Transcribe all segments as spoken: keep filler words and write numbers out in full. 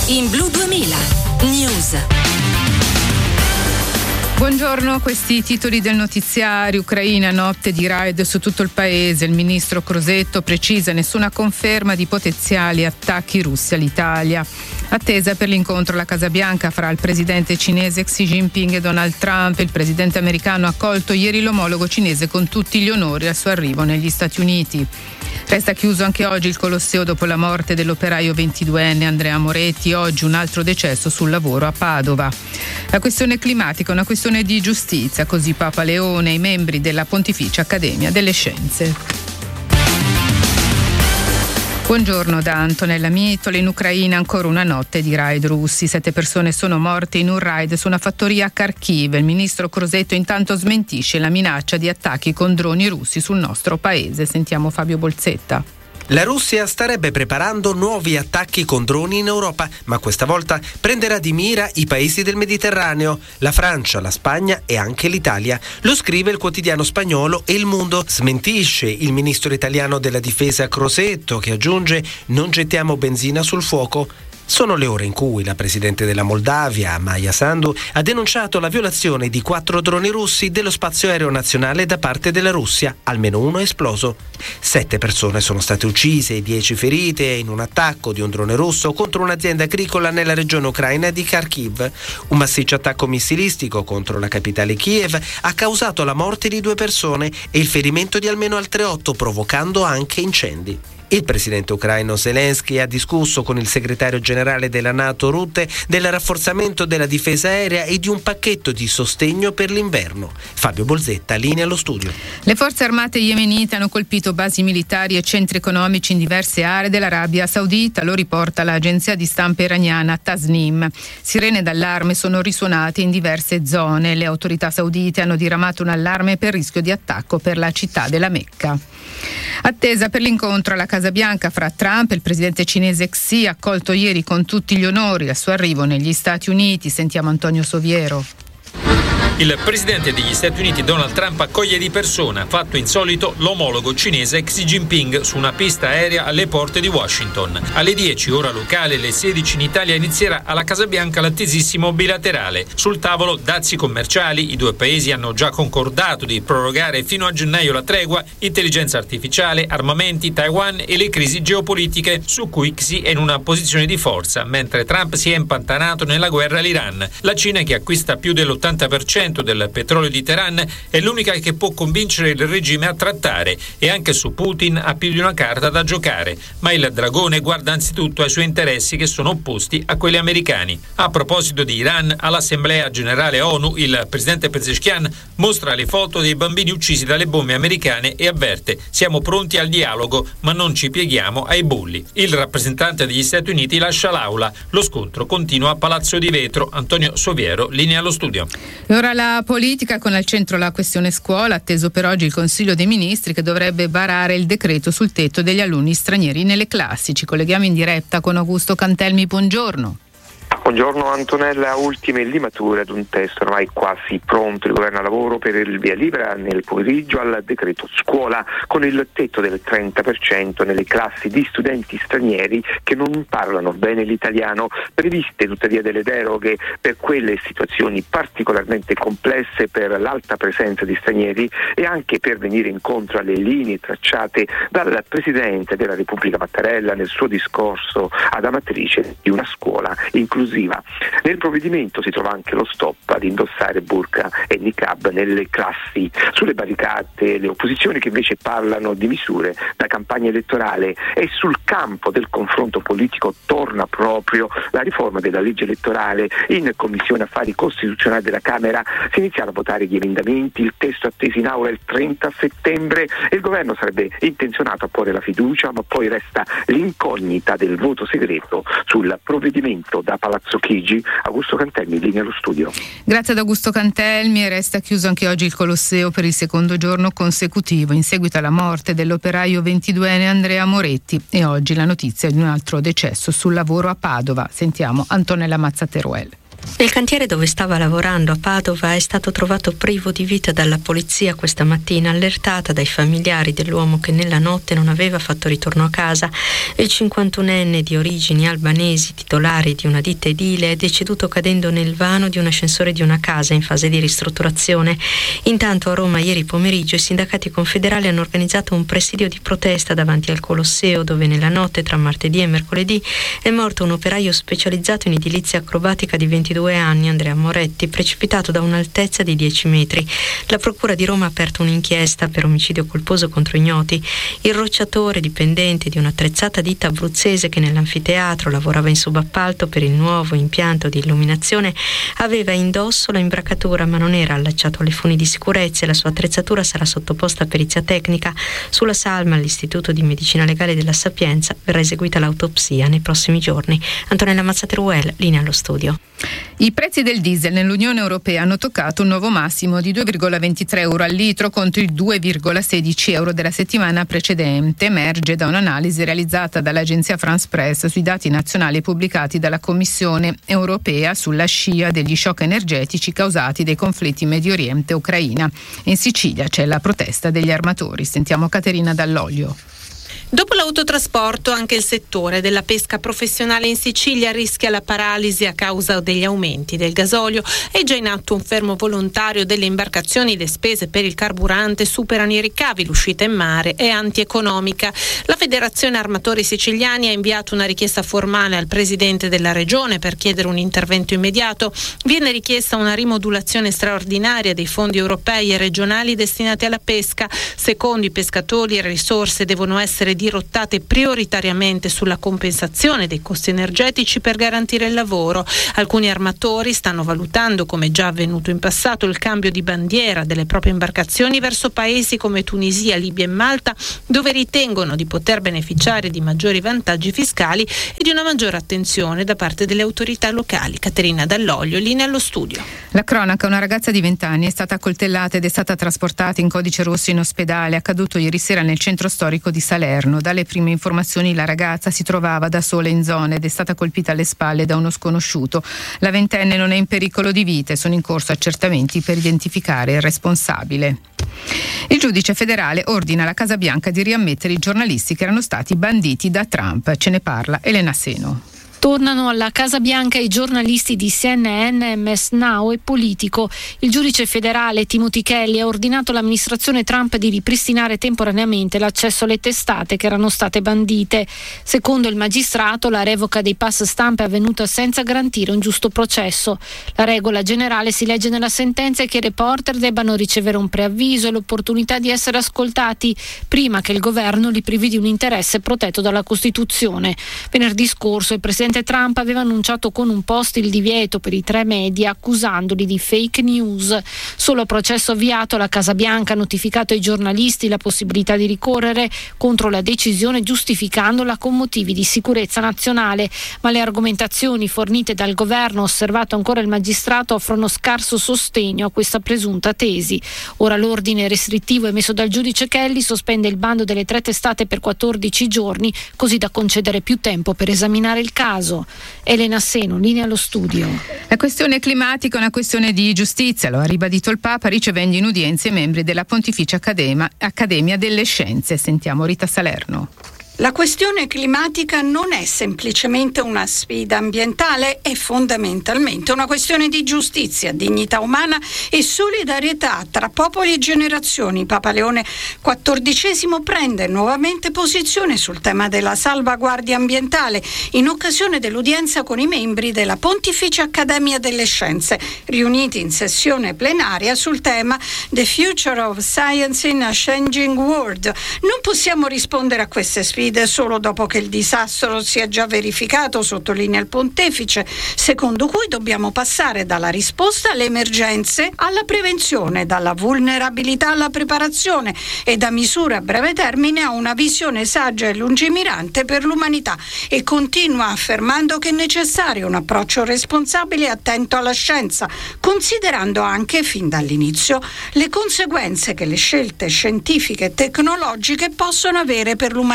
In Blu duemila News. Buongiorno, questi i titoli del notiziario. Ucraina, notte di raid su tutto il paese. Il ministro Crosetto precisa nessuna conferma di potenziali attacchi russi all'Italia. Attesa per l'incontro alla Casa Bianca fra il presidente cinese Xi Jinping e Donald Trump. Il presidente americano ha accolto ieri l'omologo cinese con tutti gli onori al suo arrivo negli Stati Uniti. Resta chiuso anche oggi il Colosseo dopo la morte dell'operaio ventiduenne Andrea Moretti. Oggi un altro decesso sul lavoro a Padova. La questione climatica è una questione di giustizia, così Papa Leone e i membri della Pontificia Accademia delle Scienze. Buongiorno da Antonella Mietole. In Ucraina ancora una notte di raid russi. Sette persone sono morte in un raid su una fattoria a Kharkiv. Il ministro Crosetto intanto smentisce la minaccia di attacchi con droni russi sul nostro paese. Sentiamo Fabio Bolzetta. La Russia starebbe preparando nuovi attacchi con droni in Europa, ma questa volta prenderà di mira i paesi del Mediterraneo, la Francia, la Spagna e anche l'Italia. Lo scrive il quotidiano spagnolo El Mundo. Smentisce il ministro italiano della difesa Crosetto, che aggiunge: non gettiamo benzina sul fuoco. Sono le ore in cui la presidente della Moldavia, Maia Sandu, ha denunciato la violazione di quattro droni russi dello spazio aereo nazionale da parte della Russia. Almeno uno è esploso. Sette persone sono state uccise e dieci ferite in un attacco di un drone russo contro un'azienda agricola nella regione ucraina di Kharkiv. Un massiccio attacco missilistico contro la capitale Kiev ha causato la morte di due persone e il ferimento di almeno altre otto, provocando anche incendi. Il presidente ucraino Zelensky ha discusso con il segretario generale della NATO Rutte del rafforzamento della difesa aerea e di un pacchetto di sostegno per l'inverno. Fabio Bolzetta, linea allo studio. Le forze armate yemenite hanno colpito basi militari e centri economici in diverse aree dell'Arabia Saudita, lo riporta l'agenzia di stampa iraniana Tasnim. Sirene d'allarme sono risuonate in diverse zone. Le autorità saudite hanno diramato un allarme per rischio di attacco per la città della Mecca. Attesa per l'incontro alla Casa Bianca fra Trump e il presidente cinese Xi, accolto ieri con tutti gli onori al suo arrivo negli Stati Uniti. Sentiamo Antonio Soviero. Il presidente degli Stati Uniti Donald Trump accoglie di persona, fatto insolito, l'omologo cinese Xi Jinping su una pista aerea alle porte di Washington. Alle dieci ora locale, alle sedici in Italia, inizierà alla Casa Bianca l'attesissimo bilaterale. Sul tavolo dazi commerciali, i due paesi hanno già concordato di prorogare fino a gennaio la tregua, intelligenza artificiale, armamenti, Taiwan e le crisi geopolitiche, su cui Xi è in una posizione di forza, mentre Trump si è impantanato nella guerra all'Iran. La Cina, che acquista più dell'ottanta per cento del petrolio di Teheran, è l'unica che può convincere il regime a trattare, e anche su Putin ha più di una carta da giocare, ma il dragone guarda anzitutto ai suoi interessi, che sono opposti a quelli americani. A proposito di Iran, all'Assemblea Generale ONU il presidente Pezeshkian mostra le foto dei bambini uccisi dalle bombe americane e avverte: siamo pronti al dialogo, ma non ci pieghiamo ai bulli. Il rappresentante degli Stati Uniti lascia l'aula. Lo scontro continua a Palazzo di Vetro. Antonio Soviero, linea allo studio. E ora la politica, con al centro la questione scuola. Atteso per oggi il Consiglio dei Ministri, che dovrebbe varare il decreto sul tetto degli alunni stranieri nelle classi. Ci colleghiamo in diretta con Augusto Cantelmi. Buongiorno. Buongiorno Antonella, ultime limature ad un testo ormai quasi pronto. Il governo a lavoro per il via libera nel pomeriggio al decreto scuola, con il tetto del trenta per cento nelle classi di studenti stranieri che non parlano bene l'italiano. Previste tuttavia delle deroghe per quelle situazioni particolarmente complesse per l'alta presenza di stranieri e anche per venire incontro alle linee tracciate dal Presidente della Repubblica Mattarella nel suo discorso ad Amatrice di una scuola inclusiva. Nel provvedimento si trova anche lo stop ad indossare burqa e niqab nelle classi. Sulle barricate le opposizioni, che invece parlano di misure da campagna elettorale, e sul campo del confronto politico torna proprio la riforma della legge elettorale. In Commissione Affari Costituzionali della Camera si iniziano a votare gli emendamenti, il testo atteso in aula il trenta settembre e il governo sarebbe intenzionato a porre la fiducia, ma poi resta l'incognita del voto segreto sul provvedimento da Palazzo Chigi. Augusto Cantelmi, linea allo studio. Grazie ad Augusto Cantelmi. Resta chiuso anche oggi il Colosseo per il secondo giorno consecutivo in seguito alla morte dell'operaio ventiduenne Andrea Moretti, e oggi la notizia di un altro decesso sul lavoro a Padova. Sentiamo Antonella Mazzateruel. Nel cantiere dove stava lavorando a Padova è stato trovato privo di vita dalla polizia questa mattina, allertata dai familiari dell'uomo che nella notte non aveva fatto ritorno a casa. Il cinquantunenne di origini albanesi, titolare di una ditta edile, è deceduto cadendo nel vano di un ascensore di una casa in fase di ristrutturazione. Intanto a Roma ieri pomeriggio i sindacati confederali hanno organizzato un presidio di protesta davanti al Colosseo, dove nella notte tra martedì e mercoledì è morto un operaio specializzato in edilizia acrobatica di ventidue anni, Andrea Moretti, precipitato da un'altezza di dieci metri. La Procura di Roma ha aperto un'inchiesta per omicidio colposo contro ignoti. Il rocciatore, dipendente di un'attrezzata ditta abruzzese che nell'anfiteatro lavorava in subappalto per il nuovo impianto di illuminazione, aveva indosso la imbracatura ma non era allacciato alle funi di sicurezza e la sua attrezzatura sarà sottoposta a perizia tecnica. Sulla salma all'Istituto di Medicina Legale della Sapienza verrà eseguita l'autopsia nei prossimi giorni. Antonella Mazzateruel, linea allo studio. I prezzi del diesel nell'Unione Europea hanno toccato un nuovo massimo di due virgola ventitré euro al litro contro i due virgola sedici euro della settimana precedente. Emerge da un'analisi realizzata dall'agenzia France Press sui dati nazionali pubblicati dalla Commissione Europea sulla scia degli shock energetici causati dai conflitti in Medio Oriente e Ucraina. In Sicilia c'è la protesta degli armatori. Sentiamo Caterina Dall'Olio. Dopo l'autotrasporto, anche il settore della pesca professionale in Sicilia rischia la paralisi a causa degli aumenti del gasolio. È già in atto un fermo volontario delle imbarcazioni, le spese per il carburante superano i ricavi, l'uscita in mare è antieconomica. La Federazione Armatori Siciliani ha inviato una richiesta formale al Presidente della Regione per chiedere un intervento immediato. Viene richiesta una rimodulazione straordinaria dei fondi europei e regionali destinati alla pesca. Secondo i pescatori, le risorse devono essere dirottate prioritariamente sulla compensazione dei costi energetici per garantire il lavoro. Alcuni armatori stanno valutando, come già avvenuto in passato, il cambio di bandiera delle proprie imbarcazioni verso paesi come Tunisia, Libia e Malta, dove ritengono di poter beneficiare di maggiori vantaggi fiscali e di una maggiore attenzione da parte delle autorità locali. Caterina Dall'Olio, linea allo studio. La cronaca: una ragazza di venti anni è stata accoltellata ed è stata trasportata in codice rosso in ospedale. Accaduto ieri sera nel centro storico di Salerno. Dalle prime informazioni la ragazza si trovava da sola in zona ed è stata colpita alle spalle da uno sconosciuto. La ventenne non è in pericolo di vita e sono in corso accertamenti per identificare il responsabile. Il giudice federale ordina alla Casa Bianca di riammettere i giornalisti che erano stati banditi da Trump. Ce ne parla Elena Seno. Tornano alla Casa Bianca i giornalisti di C N N, M S Now e Politico. Il giudice federale Timothy Kelly ha ordinato all'amministrazione Trump di ripristinare temporaneamente l'accesso alle testate che erano state bandite. Secondo il magistrato, la revoca dei pass stampa è avvenuta senza garantire un giusto processo. La regola generale si legge nella sentenza che i reporter debbano ricevere un preavviso e l'opportunità di essere ascoltati prima che il governo li privi di un interesse protetto dalla Costituzione. Venerdì scorso il presidente Trump aveva annunciato con un post il divieto per i tre media, accusandoli di fake news. Solo a processo avviato, la Casa Bianca ha notificato ai giornalisti la possibilità di ricorrere contro la decisione, giustificandola con motivi di sicurezza nazionale, ma le argomentazioni fornite dal governo, osservato ancora il magistrato, offrono scarso sostegno a questa presunta tesi. Ora l'ordine restrittivo emesso dal giudice Kelly sospende il bando delle tre testate per quattordici giorni, così da concedere più tempo per esaminare il caso. Elena Seno, linea allo studio. La questione climatica è una questione di giustizia, lo ha ribadito il Papa ricevendo in udienza i membri della Pontificia Accademia, Accademia delle Scienze. Sentiamo Rita Salerno. La questione climatica non è semplicemente una sfida ambientale, è fondamentalmente una questione di giustizia, dignità umana e solidarietà tra popoli e generazioni. Papa Leone quattordicesimo prende nuovamente posizione sul tema della salvaguardia ambientale in occasione dell'udienza con i membri della Pontificia Accademia delle Scienze, riuniti in sessione plenaria sul tema The Future of Science in a Changing World. Non possiamo rispondere a queste sfide solo dopo che il disastro si è già verificato, sottolinea il pontefice, secondo cui dobbiamo passare dalla risposta alle emergenze alla prevenzione, dalla vulnerabilità alla preparazione e da misure a breve termine a una visione saggia e lungimirante per l'umanità, e continua affermando che è necessario un approccio responsabile e attento alla scienza, considerando anche fin dall'inizio le conseguenze che le scelte scientifiche e tecnologiche possono avere per l'umanità,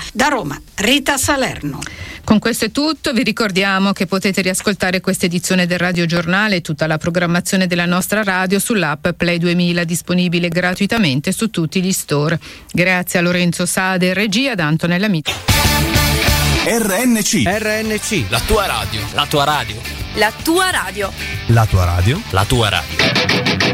Da Roma, Rita Salerno. Con questo è tutto, vi ricordiamo che potete riascoltare questa edizione del Radio Giornale e tutta la programmazione della nostra radio sull'app Play duemila, disponibile gratuitamente su tutti gli store. Grazie a Lorenzo Sade in regia, da Antonella Mita. R N C R N C, la tua radio. la tua radio, la tua radio, la tua radio, la tua radio.